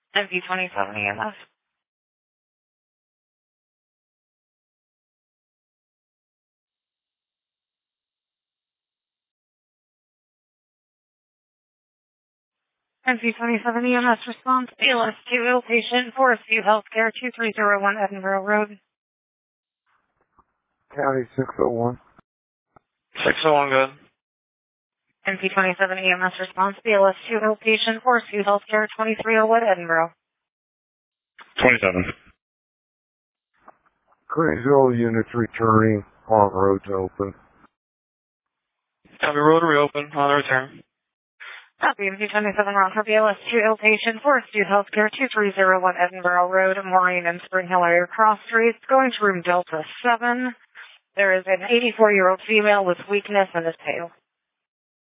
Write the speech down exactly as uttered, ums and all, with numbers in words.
M P twenty-seven E M S. M P twenty-seven E M S response, A L S two ill patient, Forest View Healthcare, two three zero one Edinburgh Road. County six oh one. six oh one, good. M P twenty-seven E M S response, A L S two ill patient, Forest View Healthcare, twenty-three oh one Edinburgh. twenty-seven. Grangeville units returning. All roads open. Copy, road reopen on the return. Copy, M P twenty-seven Rockford, A L S two ill patient, Forest View Healthcare, two three zero one Edinburgh Road, Maureen and Spring Hill area cross streets, going to room Delta seven. There is an eighty-four-year-old female with weakness and is pale.